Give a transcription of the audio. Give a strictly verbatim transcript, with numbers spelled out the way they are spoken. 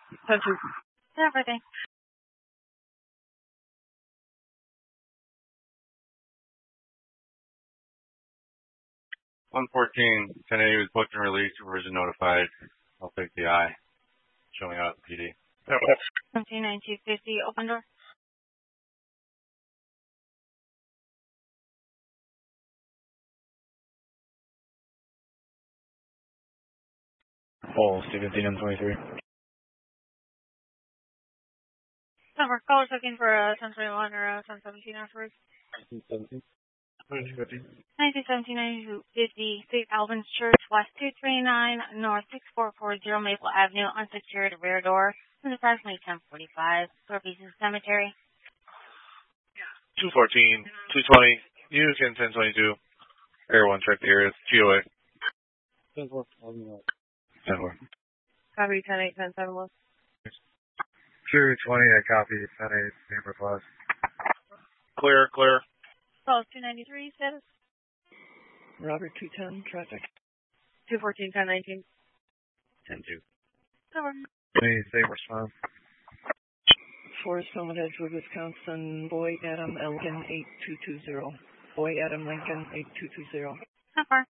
Country. Yeah, everything. one fourteen, ten A was booked and released, supervision notified. I'll take the I. Showing out at the P D. seventeen ninety-two fifty, open door. Paul, seventeen and twenty-three. Number, caller's looking for a ten twenty-one or a ten seventeen afterwards. nineteen seventeen. nineteen fifty. nineteen seventeen ninety-two fifty, Saint Albans Church, West two twenty-nine, North six four four zero Maple Avenue, unsecured rear door. It's approximately ten forty-five. Northeastern Cemetery. two fourteen, two twenty, Union ten twenty-two. Air one, check the area. G O A. ten four. ten four. Copy ten eight, ten seven one. two twenty, I copy ten eight, Amber Plus. Clear, clear. Call two ninety-three, status. Robert two ten, traffic. two fourteen, ten nineteen. ten two. Cover. Any same response? Forest Home at Edgewood, Wisconsin. Boy Adam Lincoln eight two two zero. Boy Adam Lincoln eight two two zero. How far?